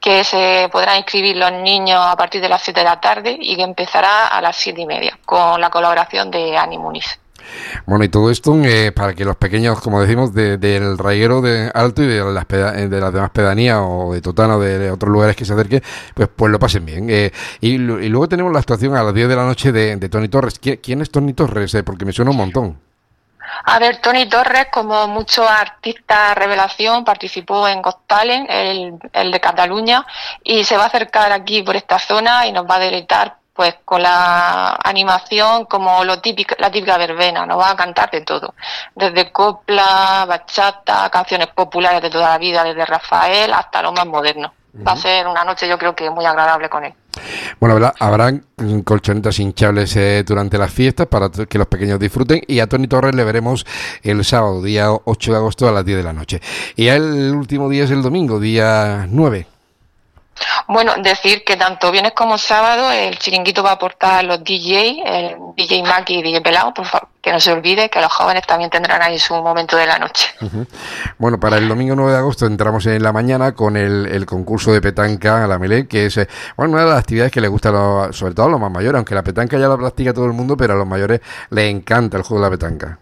que se podrán inscribir los niños a partir de las 7 de la tarde y que empezará a las 7:30 con la colaboración de Ani Muniz. Bueno, y todo esto para que los pequeños, como decimos, del Raiguero de Alto y de las demás pedanías o de Totana o de otros lugares que se acerquen, pues lo pasen bien. Y luego tenemos la actuación a las 10 de la noche de Toni Torres. ¿Quién es Toni Torres? Porque me suena un montón. A ver, Toni Torres, como muchos artistas revelación, participó en Got Talent, el de Cataluña, y se va a acercar aquí por esta zona y nos va a deleitar pues con la animación como la típica verbena. Nos va a cantar de todo, desde copla, bachata, canciones populares de toda la vida, desde Rafael hasta lo más moderno. Va a ser una noche, yo creo que muy agradable con él. Bueno, habrán colchonetas hinchables durante las fiestas para que los pequeños disfruten, y a Toni Torres le veremos el sábado, día 8 de agosto a las 10 de la noche. Y ya el último día es el domingo, día 9. Bueno, decir que tanto viernes como sábado el chiringuito va a aportar los DJ, el DJ Maki y DJ Pelao, por favor, que no se olvide que los jóvenes también tendrán ahí su momento de la noche. Bueno, para el domingo 9 de agosto entramos en la mañana con el concurso de petanca a la Melé, que es una de las actividades que les gusta sobre todo a los más mayores, aunque la petanca ya la practica todo el mundo, pero a los mayores les encanta el juego de la petanca.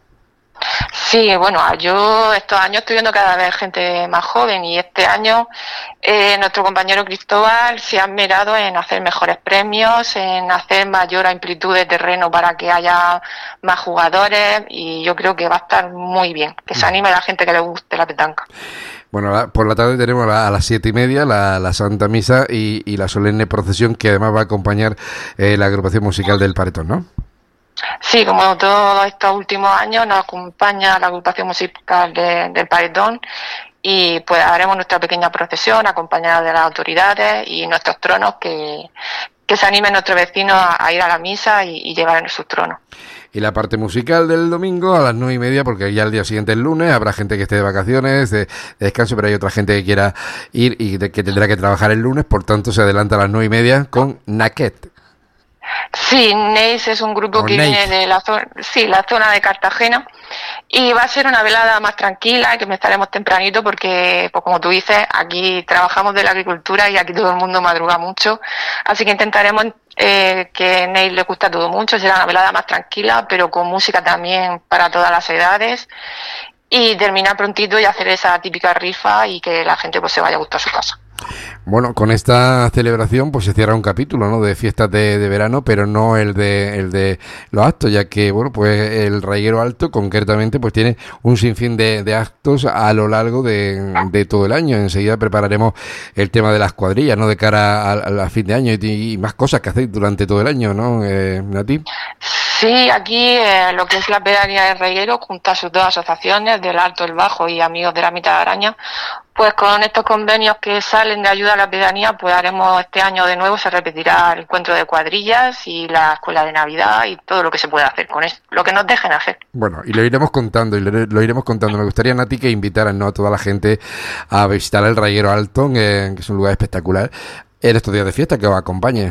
Sí, bueno, yo estos años estoy viendo cada vez gente más joven, y este año nuestro compañero Cristóbal se ha esmerado en hacer mejores premios, en hacer mayor amplitud de terreno para que haya más jugadores, y yo creo que va a estar muy bien, que se anime a la gente que le guste la petanca. Bueno, por la tarde tenemos a las 7:30 la Santa Misa y la solemne procesión, que además va a acompañar la agrupación musical del Paretón, ¿no? Sí, como todos estos últimos años nos acompaña la agrupación musical del Paredón, y pues haremos nuestra pequeña procesión acompañada de las autoridades y nuestros tronos, que se animen nuestros vecinos a ir a la misa y llevar sus tronos. Y la parte musical del domingo a las 9:30, porque ya el día siguiente, el lunes, habrá gente que esté de vacaciones, de descanso, pero hay otra gente que quiera ir y que tendrá que trabajar el lunes, por tanto se adelanta a las 9:30 con Naquet. Sí, Neis es un grupo que viene de la zona de Cartagena, y va a ser una velada más tranquila, que empezaremos tempranito porque, pues como tú dices, aquí trabajamos de la agricultura y aquí todo el mundo madruga mucho, así que intentaremos que Neis le gusta todo mucho. Será una velada más tranquila, pero con música también para todas las edades, y terminar prontito y hacer esa típica rifa y que la gente pues se vaya a gusto a su casa. Bueno, con esta celebración pues se cierra un capítulo, ¿no?, de fiestas de verano, pero no el de los actos, ya que bueno, pues el Raiguero Alto concretamente pues tiene un sinfín de actos a lo largo de todo el año. Enseguida prepararemos el tema de las cuadrillas, ¿no?, de cara a fin de año, y más cosas que hacéis durante todo el año, ¿no, Nati? Sí, aquí lo que es la pedanía del Raiguero, junto a sus dos asociaciones, del Alto, el Bajo y Amigos de la Mitad de Araña, pues con estos convenios que salen de ayuda a la pedanía, pues haremos este año de nuevo, se repetirá el encuentro de cuadrillas y la escuela de Navidad y todo lo que se pueda hacer con eso, lo que nos dejen hacer. Bueno, y lo iremos contando, Me gustaría, Nati, que invitaran, ¿no?, a toda la gente a visitar el Raiguero Alto, que es un lugar espectacular, en estos días de fiesta, que os acompañe.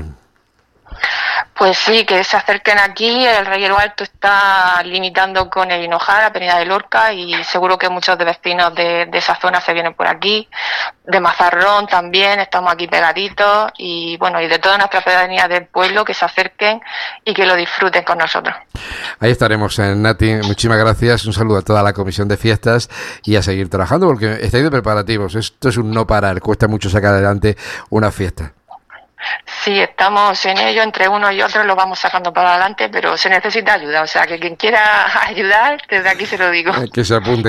Pues sí, que se acerquen aquí. El Raiguero Alto está limitando con el Hinojar, Peña de Lorca, y seguro que muchos de vecinos de esa zona se vienen por aquí. De Mazarrón también, estamos aquí pegaditos, y bueno, y de todas nuestras pedanías del pueblo, que se acerquen y que lo disfruten con nosotros. Ahí estaremos, Nati, muchísimas gracias, un saludo a toda la comisión de fiestas y a seguir trabajando, porque estáis de preparativos, esto es un no parar, cuesta mucho sacar adelante una fiesta. Sí, estamos en ello, entre uno y otro lo vamos sacando para adelante, pero se necesita ayuda, o sea que quien quiera ayudar, desde aquí se lo digo. Que se apunte.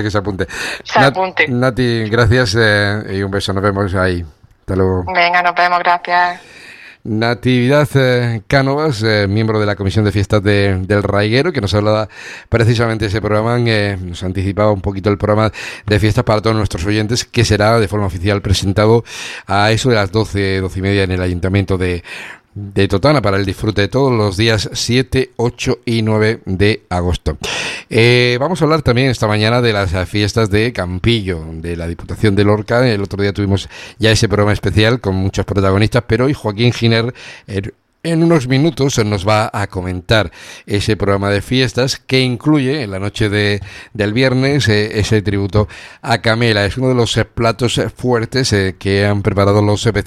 Nati, gracias y un beso, nos vemos ahí. Hasta luego. Venga, nos vemos, gracias. Natividad Cánovas, miembro de la Comisión de Fiestas del Raiguero, que nos hablaba precisamente de ese programa, nos anticipaba un poquito el programa de fiestas para todos nuestros oyentes, que será de forma oficial presentado a eso de las 12:30 en el Ayuntamiento de Totana, para el disfrute de todos los días 7, 8 y 9 de agosto. Vamos a hablar también esta mañana de las fiestas de Campillo, de la Diputación de Lorca. El otro día tuvimos ya ese programa especial con muchos protagonistas, pero hoy Joaquín Giner en unos minutos nos va a comentar ese programa de fiestas que incluye en la noche del viernes ese tributo a Camela. Es uno de los platos fuertes que han preparado los